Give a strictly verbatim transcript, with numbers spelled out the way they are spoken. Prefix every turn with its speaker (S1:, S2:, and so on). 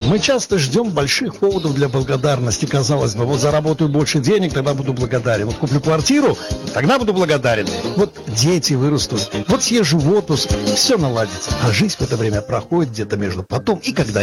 S1: Мы часто ждем больших поводов для благодарности. Казалось бы, вот заработаю больше денег, тогда буду благодарен. Вот куплю квартиру, тогда буду благодарен. Вот дети вырастут, вот съезжу в отпуск, все наладится. А жизнь в это время проходит где-то между потом и когда